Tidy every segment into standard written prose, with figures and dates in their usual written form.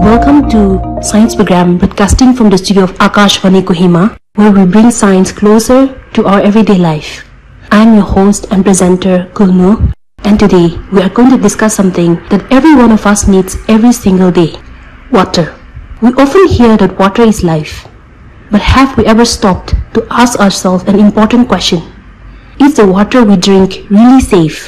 Welcome to Science Program broadcasting from the studio of Akashvani Kohima, where we bring science closer to our everyday life. I am your host and presenter Kulnu, and today we are going to discuss something that every one of us needs every single day: water. We often hear that water is life, but have we ever stopped to ask ourselves an important question? Is the water we drink really safe?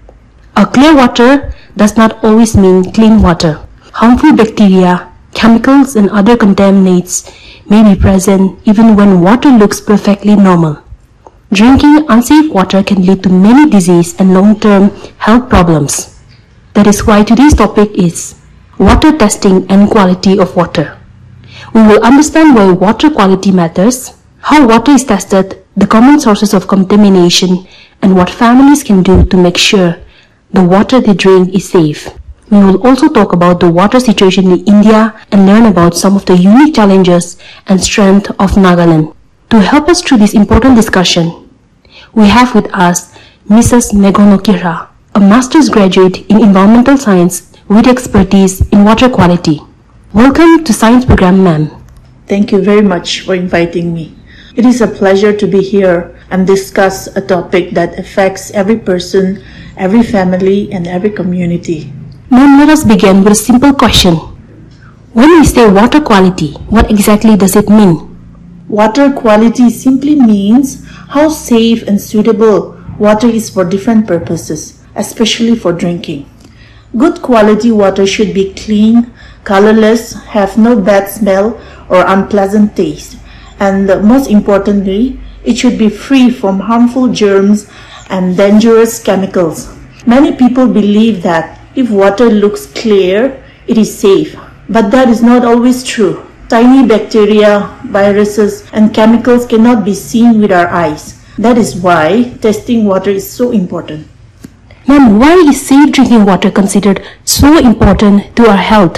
A clear water does not always mean clean water. Harmful bacteria, chemicals and other contaminants may be present even when water looks perfectly normal. Drinking unsafe water can lead to many diseases and long-term health problems. That is why today's topic is water testing and quality of water. We will understand why water quality matters, how water is tested, the common sources of contamination, and what families can do to make sure the water they drink is safe. We will also talk about the water situation in India and learn about some of the unique challenges and strength of Nagaland. To help us through this important discussion, we have with us Mrs. Megonokira, a master's graduate in environmental science with expertise in water quality. Welcome to Science Program, ma'am. Thank you very much for inviting me. It is a pleasure to be here and discuss a topic that affects every person, every family, and every community. Ma'am, let us begin with a simple question. When we say water quality, what exactly does it mean? Water quality simply means how safe and suitable water is for different purposes, especially for drinking. Good quality water should be clean, colorless, have no bad smell or unpleasant taste, and most importantly, it should be free from harmful germs and dangerous chemicals. Many people believe that if water looks clear, it is safe, but that is not always true. Tiny bacteria, viruses, and chemicals cannot be seen with our eyes. That is why testing water is so important. Ma'am, why is safe drinking water considered so important to our health?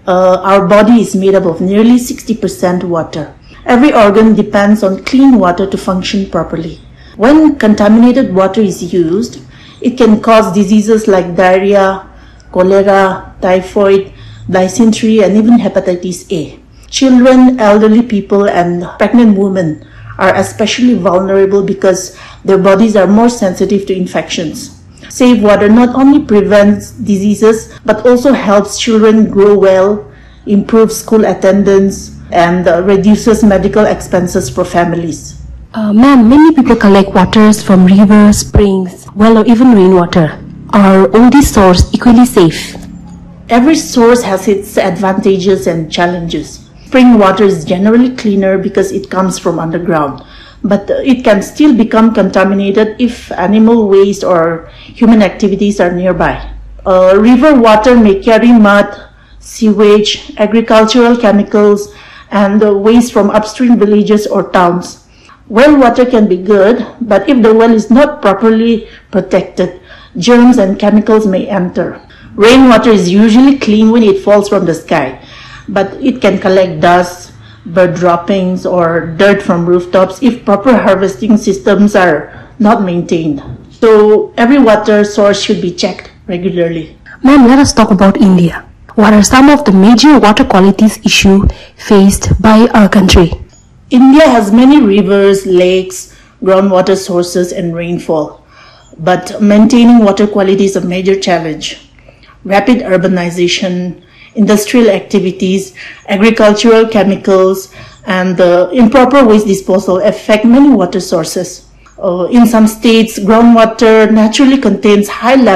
Our body is made up of nearly 60% water. Every organ depends on clean water to function properly. When contaminated water is used, it can cause diseases like diarrhea, cholera, typhoid, dysentery, and even hepatitis A. Children, elderly people, and pregnant women are especially vulnerable because their bodies are more sensitive to infections. Safe water not only prevents diseases but also helps children grow well, improves school attendance, and reduces medical expenses for families. Ma'am, many people collect waters from rivers, springs, well, or even rainwater. Are all these sources equally safe? Every source has its advantages and challenges. Spring water is generally cleaner because it comes from underground, but it can still become contaminated if animal waste or human activities are nearby. River water may carry mud, sewage, agricultural chemicals, and waste from upstream villages or towns. Well water can be good, but if the well is not properly protected, germs and chemicals may enter. Rainwater is usually clean when it falls from the sky, but it can collect dust, bird droppings, or dirt from rooftops if proper harvesting systems are not maintained. So every water source should be checked regularly. Ma'am, let us talk about India. What are some of the major water qualities issues faced by our country? India has many rivers, lakes, groundwater sources, and rainfall. But maintaining water quality is a major challenge. Rapid urbanization, industrial activities, agricultural chemicals, and improper waste disposal affect many water sources. In some states, groundwater naturally contains high levels